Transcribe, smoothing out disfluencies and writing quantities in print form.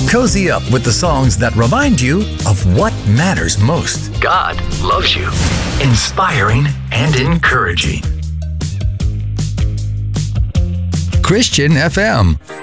Cozy up with the songs that remind you of what matters most. God loves you. Inspiring and encouraging. Christian FM.